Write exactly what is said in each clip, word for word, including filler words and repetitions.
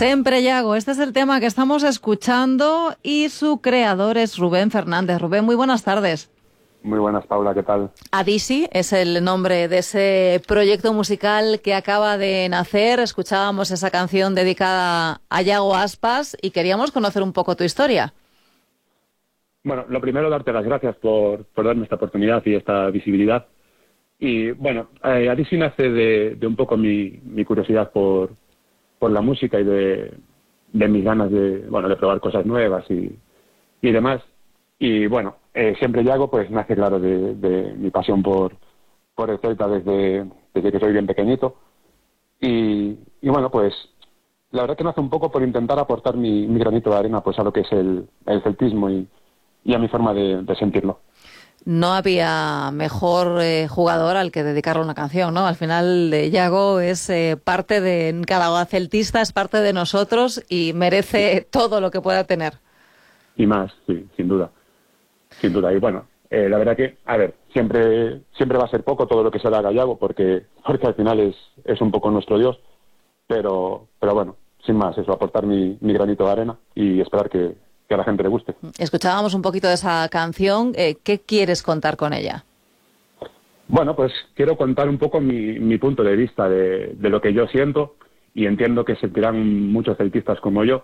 Sempre Yago, este es el tema que estamos escuchando y su creador es Rubén Fernández. Rubén, muy buenas tardes. Muy buenas, Paula, ¿qué tal? Adisi es el nombre de ese proyecto musical que acaba de nacer. Escuchábamos esa canción dedicada a Yago Aspas y queríamos conocer un poco tu historia. Bueno, lo primero, darte las gracias por, por darme esta oportunidad y esta visibilidad. Y bueno, eh, Adisi nace de, de un poco mi, mi curiosidad por, por la música y de, de mis ganas de, bueno, de probar cosas nuevas y, y demás. Y bueno, eh, Sempre Yago pues nace claro de, de mi pasión por, por el Celta desde, desde que soy bien pequeñito. Y, y bueno, pues la verdad que nace un poco por intentar aportar mi, mi granito de arena pues a lo que es el, el celtismo y, y a mi forma de, de sentirlo. No había mejor eh, jugador al que dedicarle una canción, ¿no? Al final, eh, Yago es eh, parte de cada celtista, es parte de nosotros y merece todo lo que pueda tener. Y más, sí, sin duda. Sin duda. Y bueno, eh, la verdad que, a ver, siempre siempre va a ser poco todo lo que se le haga a Yago, porque, porque al final es, es un poco nuestro Dios. Pero, pero bueno, sin más, eso, aportar mi, mi granito de arena y esperar que, que a la gente le guste. Escuchábamos un poquito de esa canción. Eh, ¿Qué quieres contar con ella? Bueno, pues quiero contar un poco mi, mi punto de vista de, de lo que yo siento y entiendo que sentirán muchos celtistas como yo.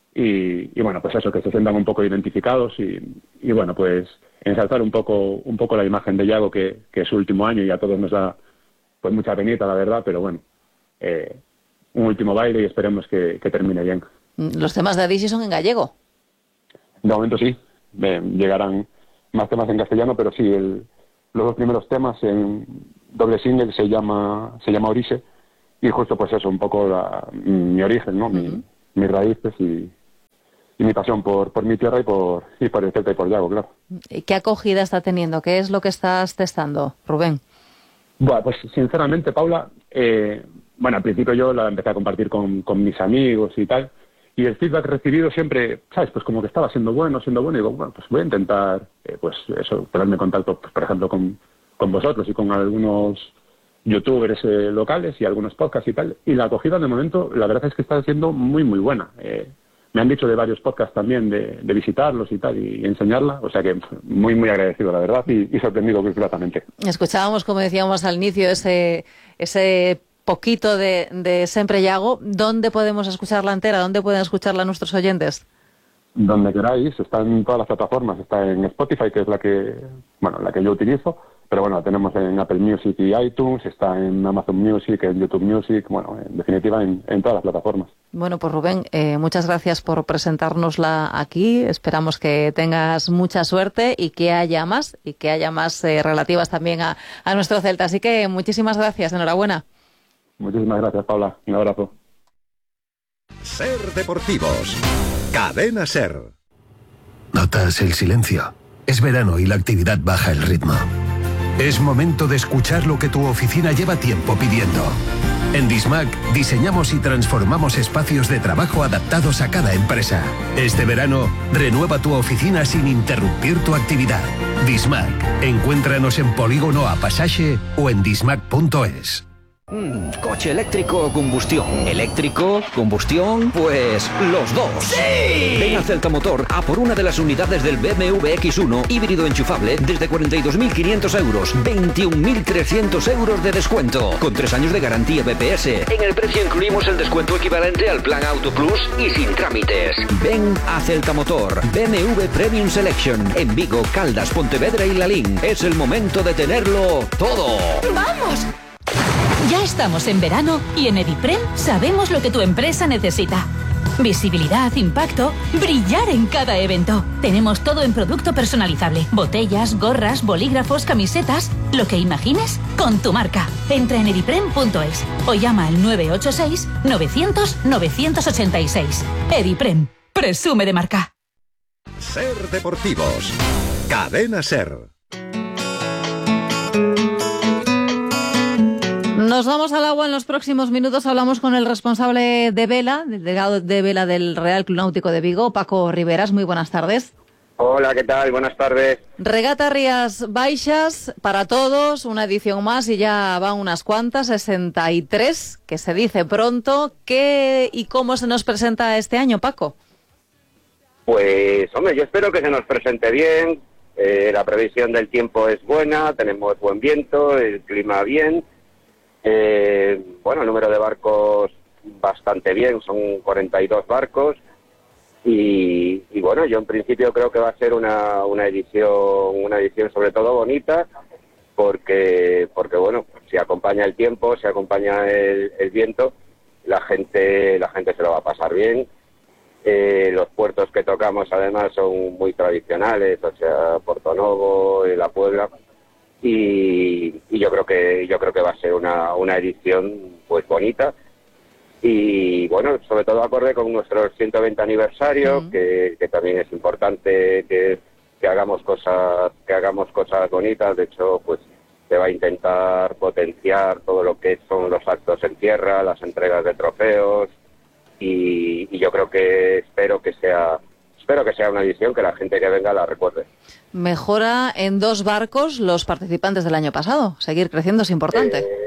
Y, y bueno, pues eso, que se sientan un poco identificados y, y bueno, pues ensalzar un poco un poco la imagen de Yago, que, que es su último año y a todos nos da pues mucha penita, la verdad, pero bueno, eh, un último baile y esperemos que, que termine bien. Los temas de Adisi son en gallego. De momento sí, eh, llegarán más temas en castellano, pero sí, el, los dos primeros temas en doble single se llama se llama Orixe y justo pues eso, un poco la, mi origen, ¿no? Mi, uh-huh. mis raíces y y mi pasión por, por mi tierra y por, y por el Celta y por Yago, claro. ¿Qué acogida está teniendo? ¿Qué es lo que estás testando, Rubén? Bueno, pues sinceramente, Paula, eh, bueno, al principio yo la empecé a compartir con, con mis amigos y tal, y el feedback recibido siempre, ¿sabes? Pues como que estaba siendo bueno, siendo bueno, y digo, bueno, pues voy a intentar, eh, pues eso, ponerme en contacto, pues, por ejemplo, con, con vosotros y con algunos youtubers eh, locales y algunos podcasts y tal, y la acogida de momento, la verdad es que está siendo muy, muy buena. Eh, Me han dicho de varios podcasts también de, de visitarlos y tal y enseñarla, o sea que muy muy agradecido, la verdad, y, y sorprendido muy gratamente. Escuchábamos, como decíamos al inicio, ese ese poquito de, de Sempre Yago. ¿Dónde podemos escucharla entera? ¿Dónde pueden escucharla nuestros oyentes? Donde queráis, está en todas las plataformas, está en Spotify, que es la que, bueno, la que yo utilizo, pero bueno, la tenemos en Apple Music y iTunes, está en Amazon Music, en YouTube Music, bueno, en definitiva en, en todas las plataformas. Bueno, pues Rubén, eh, muchas gracias por presentárnosla aquí, esperamos que tengas mucha suerte y que haya más, y que haya más eh, relativas también a, a nuestro Celta, así que muchísimas gracias, enhorabuena. Muchísimas gracias, Paula, un abrazo. Ser Deportivos. Cadena Ser. Notas el silencio. Es verano y la actividad baja el ritmo. Es momento de escuchar lo que tu oficina lleva tiempo pidiendo. En Dismac diseñamos y transformamos espacios de trabajo adaptados a cada empresa. Este verano, renueva tu oficina sin interrumpir tu actividad. Dismac. Encuéntranos en Polígono A Pasaje o en dismac punto es. Mm, coche eléctrico o combustión. Eléctrico, combustión, pues los dos. ¡Sí! Ven a Celta Motor a por una de las unidades del B M W X uno híbrido enchufable desde cuarenta y dos mil quinientos euros, veintiún mil trescientos euros de descuento, con tres años de garantía B P S. En el precio incluimos el descuento equivalente al plan Auto Plus y sin trámites. Ven a Celta Motor, B M W Premium Selection, en Vigo, Caldas, Pontevedra y Lalín. Es el momento de tenerlo todo. ¡Vamos! Ya estamos en verano y en Ediprem sabemos lo que tu empresa necesita. Visibilidad, impacto, brillar en cada evento. Tenemos todo en producto personalizable. Botellas, gorras, bolígrafos, camisetas. Lo que imagines con tu marca. Entra en ediprem punto es o llama al nueve ocho seis, novecientos, novecientos ochenta y seis. Ediprem. Presume de marca. Ser Deportivos. Cadena Ser. Nos vamos al agua en los próximos minutos. Hablamos con el responsable de vela, del delegado de vela del Real Club Náutico de Vigo, Paco Riveras. Muy buenas tardes. Hola, ¿qué tal? Buenas tardes. Regata Rías Baixas para todos, una edición más y ya van unas cuantas, sesenta y tres, que se dice pronto. ¿Qué y cómo se nos presenta este año, Paco? Pues, hombre, yo espero que se nos presente bien. Eh, la previsión del tiempo es buena, tenemos buen viento, el clima bien. Eh, bueno, el número de barcos bastante bien, son cuarenta y dos barcos. Y, y bueno, yo en principio creo que va a ser una, una edición una edición sobre todo bonita, porque porque bueno, si acompaña el tiempo, si acompaña el, el viento, la gente la gente se lo va a pasar bien. Eh, los puertos que tocamos además son muy tradicionales, o sea, Portonovo, La Puebla, y, y yo creo que yo creo que va a ser una, una edición pues bonita. Y bueno, sobre todo acorde con nuestro ciento veinte aniversario, uh-huh. que, que también es importante que, que hagamos cosas que hagamos cosas bonitas. De hecho, pues se va a intentar potenciar todo lo que son los actos en tierra, las entregas de trofeos, y, y yo creo que espero que sea espero que sea una edición que la gente que venga la recuerde. Mejora en dos barcos los participantes del año pasado. Seguir creciendo es importante. Eh,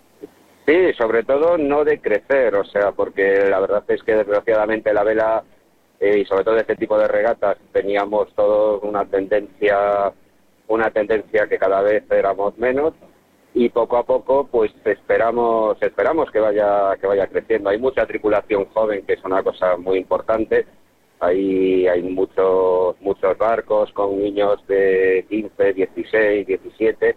Sí, sobre todo no de crecer, o sea, porque la verdad es que desgraciadamente la vela eh, y sobre todo este tipo de regatas teníamos todos una tendencia, una tendencia que cada vez éramos menos, y poco a poco pues esperamos, esperamos que vaya, que vaya creciendo. Hay mucha tripulación joven, que es una cosa muy importante. Hay, hay muchos, muchos barcos con niños de quince, dieciséis, diecisiete.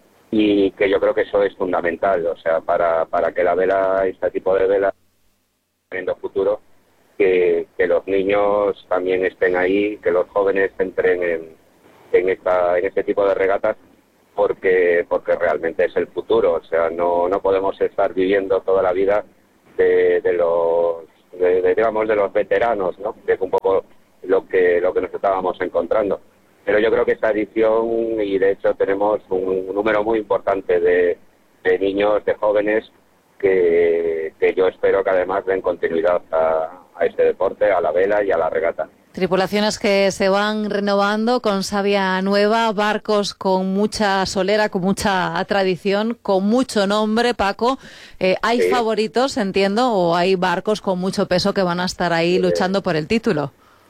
Y que yo creo que eso es fundamental, o sea, para, para que la vela, este tipo de vela, teniendo futuro, que, que los niños también estén ahí, que los jóvenes entren en, en, esta, en este tipo de regatas, porque porque realmente es el futuro, o sea, no, no podemos estar viviendo toda la vida de, de los, de, de, digamos, de los veteranos, ¿no? Que es un poco lo que, lo que nos estábamos encontrando. Pero yo creo que esta edición, y de hecho tenemos un número muy importante de, de niños, de jóvenes, que, que yo espero que además den continuidad a, a este deporte, a la vela y a la regata. Tripulaciones que se van renovando con savia nueva, barcos con mucha solera, con mucha tradición, con mucho nombre, Paco. Eh, ¿Hay sí. favoritos, entiendo, o hay barcos con mucho peso que van a estar ahí luchando por el título?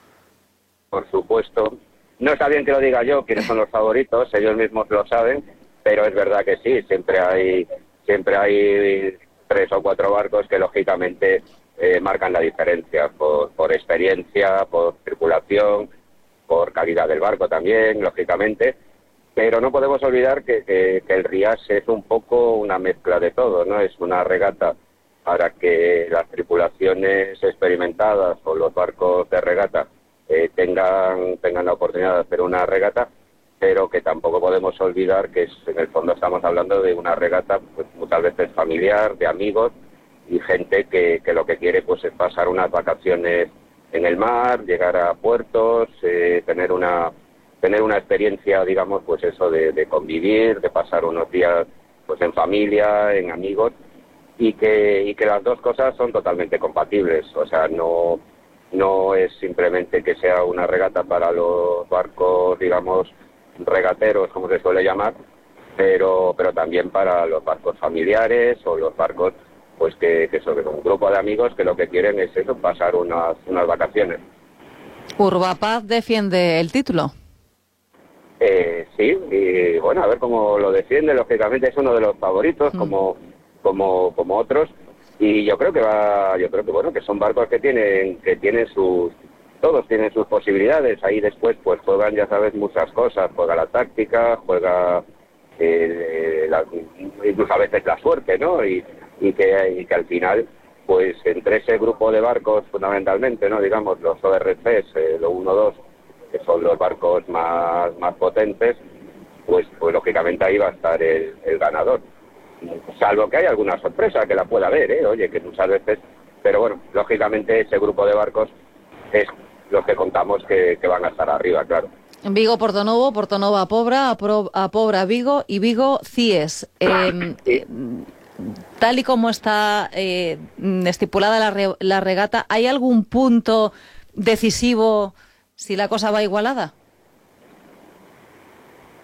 Por supuesto. No está bien que lo diga yo, quiénes son los favoritos, ellos mismos lo saben, pero es verdad que sí, siempre hay siempre hay tres o cuatro barcos que lógicamente eh, marcan la diferencia por, por experiencia, por tripulación, por calidad del barco también, lógicamente, pero no podemos olvidar que, que, que el Rías es un poco una mezcla de todo, ¿no? Es una regata para que las tripulaciones experimentadas o los barcos de regata Eh, tengan tengan la oportunidad de hacer una regata, pero que tampoco podemos olvidar que es, en el fondo estamos hablando de una regata pues muchas veces familiar, de amigos y gente que, que lo que quiere pues es pasar unas vacaciones en el mar, llegar a puertos, eh, tener una tener una experiencia, digamos, pues eso de, de convivir, de pasar unos días pues en familia, en amigos, y que y que las dos cosas son totalmente compatibles, o sea, no No es simplemente que sea una regata para los barcos, digamos, regateros, como se suele llamar, pero pero también para los barcos familiares o los barcos pues que, que son un grupo de amigos que lo que quieren es eso, pasar unas, unas vacaciones. ¿Urbapaz defiende el título? Eh, sí, y bueno, a ver cómo lo defiende, lógicamente es uno de los favoritos, mm. como, como, como otros. Y yo creo que va, yo creo que bueno, que son barcos que tienen, que tienen sus, todos tienen sus posibilidades. Ahí después pues juegan, ya sabes, muchas cosas. Juega la táctica, juega eh, la, incluso a veces la suerte, ¿no? Y, y que, y que al final, pues entre ese grupo de barcos fundamentalmente, ¿no? Digamos los O R Cs, eh, los uno dos, que son los barcos más, más potentes, pues, pues lógicamente ahí va a estar el, el ganador. Salvo que haya alguna sorpresa que la pueda haber, ¿eh? Oye, que muchas veces, pero bueno, lógicamente ese grupo de barcos es los que contamos que, que van a estar arriba, claro. Vigo, Portonovo, Portonovo a Pobra, a, Pro, a Pobra Vigo y Vigo Cies. Eh, sí. Tal y como está eh, estipulada la, re, la regata, ¿hay algún punto decisivo si la cosa va igualada?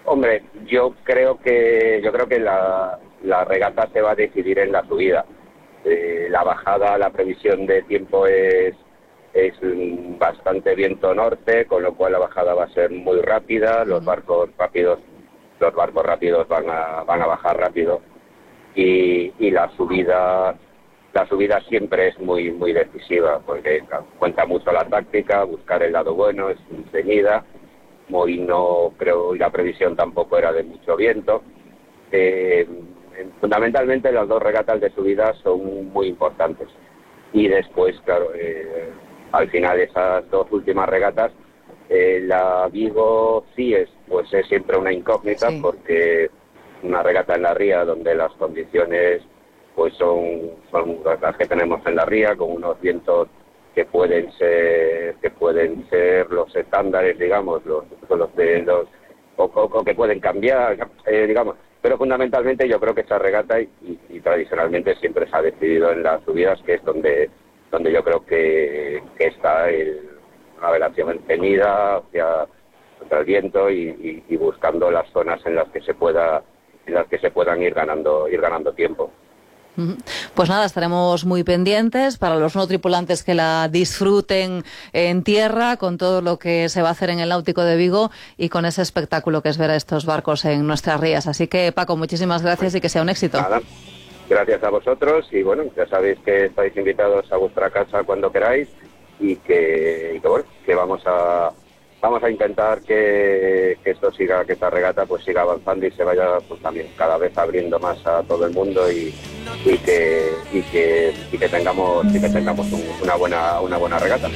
Hombre, yo creo que yo creo que la, la regata se va a decidir en la subida. Eh, la bajada, la previsión de tiempo es es bastante viento norte, con lo cual la bajada va a ser muy rápida. Los barcos rápidos los barcos rápidos van a van a bajar rápido y, y la subida la subida siempre es muy muy decisiva, porque cuenta mucho la táctica, buscar el lado bueno, es ceñida. Hoy no creo, y la previsión tampoco era de mucho viento. Eh, fundamentalmente las dos regatas de subida son muy importantes. Y después, claro, eh, al final esas dos últimas regatas, eh, la Vigo sí es, pues es siempre una incógnita, sí. Porque una regata en la ría donde las condiciones pues son, son las que tenemos en la ría, con unos vientos que pueden ser que pueden ser los estándares, digamos, los, los de los o, o que pueden cambiar, eh, digamos, pero fundamentalmente yo creo que esta regata y, y, y tradicionalmente siempre se ha decidido en las subidas, que es donde donde yo creo que, que está el, una relación enceñida hacia contra el viento y, y, y buscando las zonas en las que se pueda en las que se puedan ir ganando ir ganando tiempo. Pues nada, estaremos muy pendientes para los no tripulantes que la disfruten en tierra, con todo lo que se va a hacer en el Náutico de Vigo y con ese espectáculo que es ver a estos barcos en nuestras rías. Así que, Paco, muchísimas gracias y que sea un éxito. Nada, gracias a vosotros y bueno, ya sabéis que estáis invitados a vuestra casa cuando queráis y que, y que bueno, que vamos a vamos a intentar que, que esto siga, que esta regata pues siga avanzando y se vaya pues también cada vez abriendo más a todo el mundo y, y que y que y que tengamos y que tengamos un, una buena una buena regata.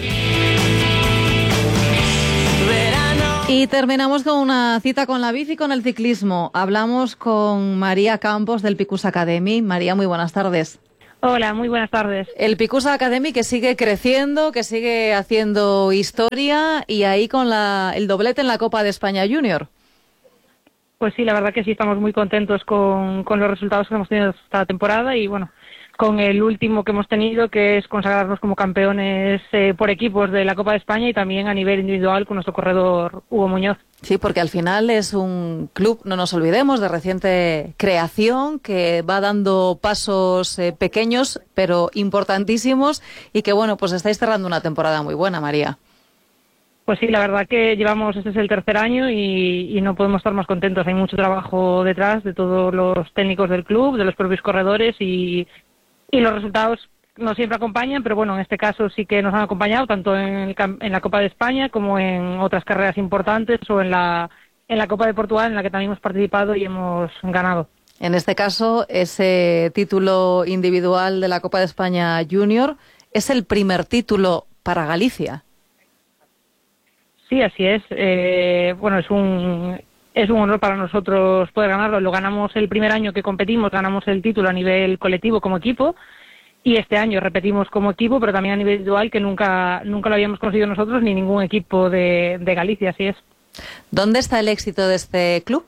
Y terminamos con una cita con la bici y con el ciclismo. Hablamos con María Campos del Picus Academy. María, muy buenas tardes. Hola, muy buenas tardes. El Picus Academy que sigue creciendo, que sigue haciendo historia y ahí con la, el doblete en la Copa de España Junior. Pues sí, la verdad que sí, estamos muy contentos con, con los resultados que hemos tenido esta temporada y bueno, con el último que hemos tenido, que es consagrarnos como campeones eh, por equipos de la Copa de España y también a nivel individual con nuestro corredor Hugo Muñoz. Sí, porque al final es un club, no nos olvidemos, de reciente creación, que va dando pasos eh, pequeños, pero importantísimos, y que bueno, pues estáis cerrando una temporada muy buena, María. Pues sí, la verdad que llevamos, este es el tercer año y, y no podemos estar más contentos. Hay mucho trabajo detrás de todos los técnicos del club, de los propios corredores y, y los resultados no siempre acompañan, pero bueno, en este caso sí que nos han acompañado tanto en, el, en la Copa de España como en otras carreras importantes o en la, en la Copa de Portugal, en la que también hemos participado y hemos ganado. En este caso, ese título individual de la Copa de España Junior es el primer título para Galicia. Sí, así es. Eh, bueno, es un es un honor para nosotros poder ganarlo. Lo ganamos el primer año que competimos, ganamos el título a nivel colectivo como equipo. Y este año repetimos como equipo, pero también a nivel individual, que nunca nunca lo habíamos conseguido nosotros ni ningún equipo de, de Galicia, así es. ¿Dónde está el éxito de este club?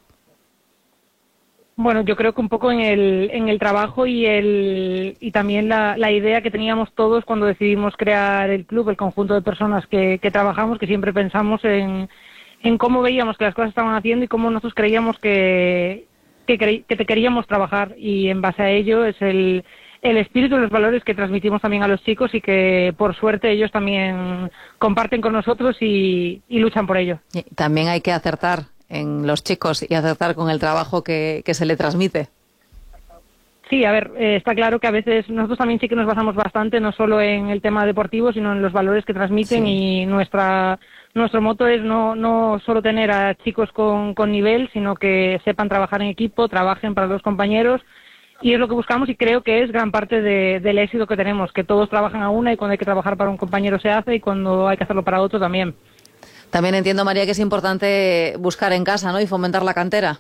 Bueno, yo creo que un poco en el en el trabajo y el y también la, la idea que teníamos todos cuando decidimos crear el club, el conjunto de personas que, que trabajamos, que siempre pensamos en, en cómo veíamos que las cosas estaban haciendo y cómo nosotros creíamos que, que, cre, que te queríamos trabajar, y en base a ello es el el espíritu y los valores que transmitimos también a los chicos y que por suerte ellos también comparten con nosotros y, y luchan por ello. Y también hay que acertar en los chicos y acertar con el trabajo que, que se le transmite. Sí, a ver, eh, está claro que a veces nosotros también sí que nos basamos bastante, no solo en el tema deportivo, sino en los valores que transmiten, sí. Y nuestra nuestro moto es no no solo tener a chicos con, con nivel, sino que sepan trabajar en equipo, trabajen para los compañeros. Y es lo que buscamos y creo que es gran parte de, del éxito que tenemos, que todos trabajan a una y cuando hay que trabajar para un compañero se hace y cuando hay que hacerlo para otro también. También entiendo, María, que es importante buscar en casa, ¿no? Y fomentar la cantera.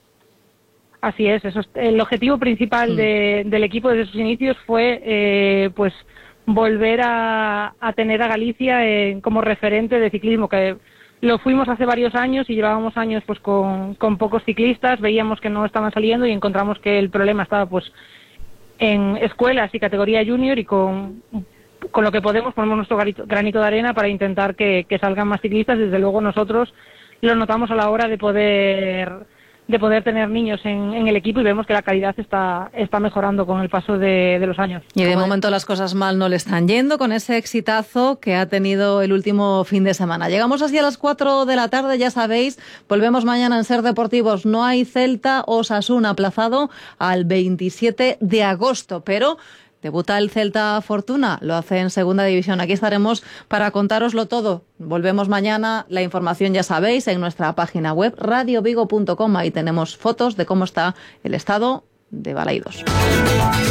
Así es, eso es el objetivo principal mm. de, del equipo desde sus inicios fue eh, pues volver a, a tener a Galicia eh, como referente de ciclismo, que lo fuimos hace varios años y llevábamos años pues con, con pocos ciclistas, veíamos que no estaban saliendo y encontramos que el problema estaba pues en escuelas y categoría junior, y con, con lo que podemos ponemos nuestro granito, granito de arena para intentar que, que salgan más ciclistas. Desde luego nosotros lo notamos a la hora de poder de poder tener niños en, en el equipo, y vemos que la calidad está, está mejorando con el paso de, de los años. Y de momento las cosas mal no le están yendo con ese exitazo que ha tenido el último fin de semana. Llegamos así a las cuatro de la tarde, ya sabéis, volvemos mañana en Ser Deportivos. No hay Celta Osasuna, aplazado al veintisiete de agosto, pero debuta el Celta Fortuna, lo hace en Segunda División. Aquí estaremos para contároslo todo. Volvemos mañana, la información ya sabéis en nuestra página web radio vigo punto com. Ahí tenemos fotos de cómo está el estado de Balaidos.